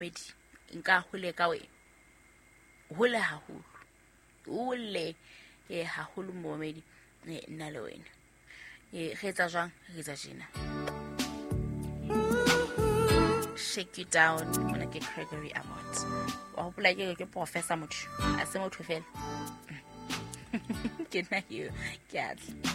Bedi nka hole ka wena hole haholo hole haholo momedi nna le wena re etsa jwang re etsa jena shake you down mona ke Gregory Abbott wa hopola ke professor motho a se motho fela ke nna yo ke a